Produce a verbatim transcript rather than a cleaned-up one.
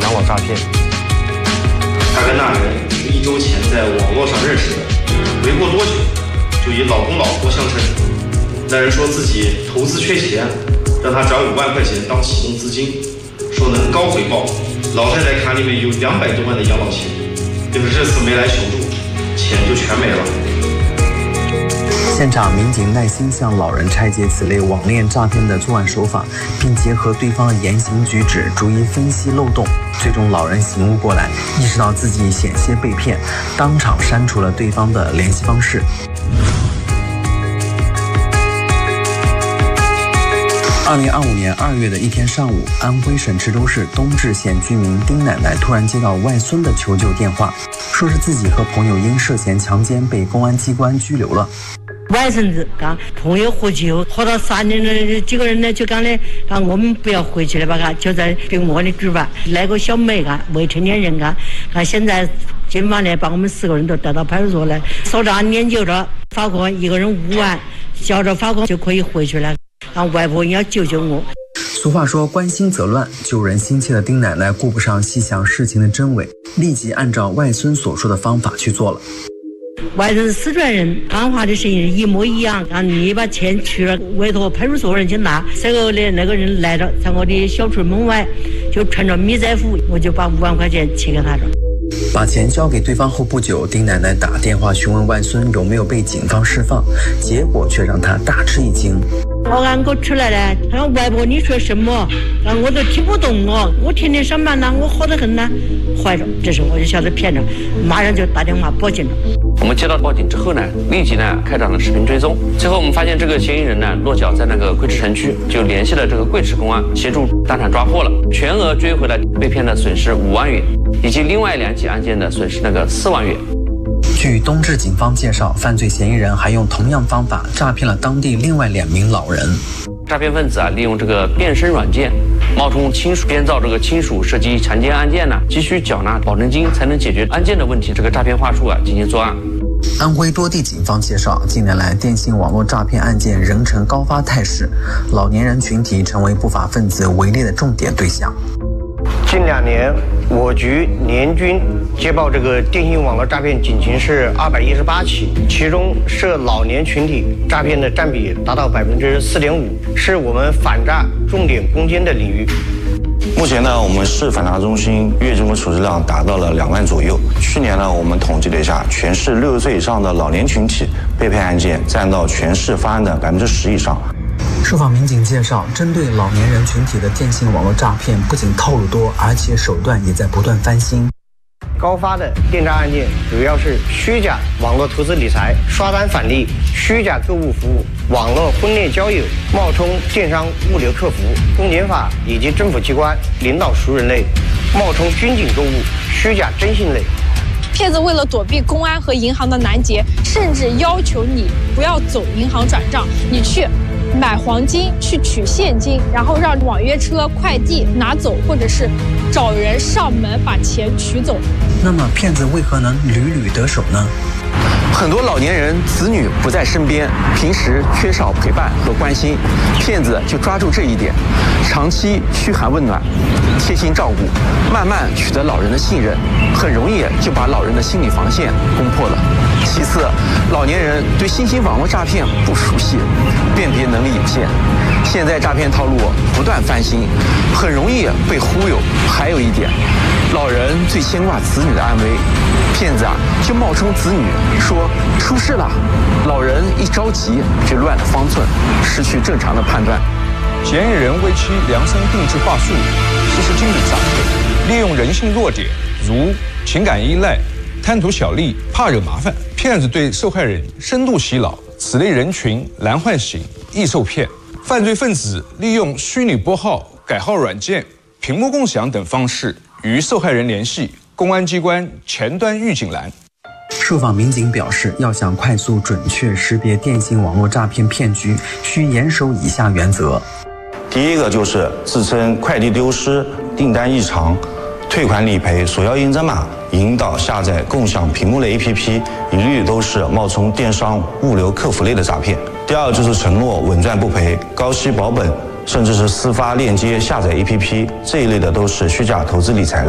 养老诈骗。 她跟那人一周前在网络上认识的，没过多久就以老公老婆相称。那人说自己投资缺钱，让他转五万块钱当启动资金，说能高回报。老太太卡里面有两百多万的养老钱，要是这次没来求助，钱就全没了。 现场民警耐心向老人拆解此类网恋诈骗的作案手法，并结合对方的言行举止，逐一分析漏洞。最终，老人醒悟过来，意识到自己险些被骗，当场删除了对方的联系方式。二零二五年二月的一天上午，安徽省池州市东至县居民丁奶奶突然接到外孙的求救电话，说是自己和朋友因涉嫌强奸被公安机关拘留了。 外孙子刚朋友喝酒，喝到三点的几个人呢，就讲的啊，我们不要回去了吧？嘎，就在病窝里住吧。那个小妹嘎，未成年人嘎，啊，现在警方呢把我们四个人都带到派出所来，搜查研究着，法官一个人五万，交着法官就可以回去了。啊，外婆你要救救我。 俗话说关心则乱，救人心切的丁奶奶顾不上细想事情的真伪，立即按照外孙所说的方法去做了。 外孙是四川人，讲话的声音一模一样。啊，你把钱去了，委托派出所人去拿。这个的那个人来了，在我的小区门外，就穿着迷彩服，我就把五万块钱寄给他了。 把钱交给对方后不久，丁奶奶打电话询问外孙有没有被警方释放，结果却让他大吃一惊。 我俺哥出来了，他说外婆你说什么？啊，我都听不懂哦，我天天上班呢，我好得很呢。坏了，这时候我就晓得骗了，马上就打电话报警了。 我们接到报警之后呢，立即呢开展了视频追踪。最后我们发现这个嫌疑人呢落脚在那个贵池城区，就联系了这个贵池公安，协助当场抓获了，全额追回了被骗的损失五万元，以及另外两起案件的损失那个四万元。 据东至警方介绍，犯罪嫌疑人还用同样方法诈骗了当地另外两名老人。 诈骗分子啊，利用这个变声软件，冒充亲属，编造这个亲属涉及强奸案件呢，急需缴纳保证金才能解决案件的问题，这个诈骗话术啊进行作案。 安徽多地警方介绍，近年来电信网络诈骗案件仍呈高发态势，老年人群体成为不法分子围猎的重点对象。 近两年，我局年均接报这个电信网络诈骗警情是二百一十八起，其中涉老年群体诈骗的占比达到百分之四点五，是我们反诈重点攻坚的领域。 目前呢，我们市反诈中心月中的处置量达到了两万左右。去年呢，我们统计了一下，全市六十岁以上的老年群体被骗案件占到全市发案的百分之十以上。 受访民警介绍，针对老年人群体的电信网络诈骗不仅套路多，而且手段也在不断翻新。 高发的电诈案件主要是虚假网络投资理财、刷单返利、虚假购物服务、网络婚恋交友、冒充电商物流客服、公检法以及政府机关领导熟人类、冒充军警购物、虚假征信类。 骗子为了躲避公安和银行的拦截，甚至要求你不要走银行转账，你去买黄金，去取现金，然后让网约车、快递拿走，或者是找人上门把钱取走。 那么骗子为何能屡屡得手呢？ 很多老年人子女不在身边，平时缺少陪伴和关心，骗子就抓住这一点，长期嘘寒问暖、贴心照顾，慢慢取得老人的信任，很容易就把老人的心理防线攻破了。其次，老年人对新兴网络诈骗不熟悉，辨别能力有限，现在诈骗套路不断翻新，很容易被忽悠。还有一点，老人最牵挂子女的安危，骗子啊就冒充子女说出事了，老人一着急就乱了方寸，失去正常的判断。 嫌疑人为其量身定制话术，实施精准诈骗，利用人性弱点如情感依赖、贪图小利、怕惹麻烦，骗子对受害人深度洗脑，此类人群难唤醒，易受骗。犯罪分子利用虚拟拨号、改号软件、屏幕共享等方式与受害人联系，公安机关前端预警栏。 受访民警表示，要想快速准确识别电信网络诈骗骗局，需严守以下原则。 第一个就是自称快递丢失、订单异常、退款理赔、索要验证码引导下载共享屏幕类 A P P， 一律都是冒充电商物流客服类的诈骗。第二就是承诺稳赚不赔、高息保本，甚至是私发链接下载 A P P 这一类的都是虚假投资理财。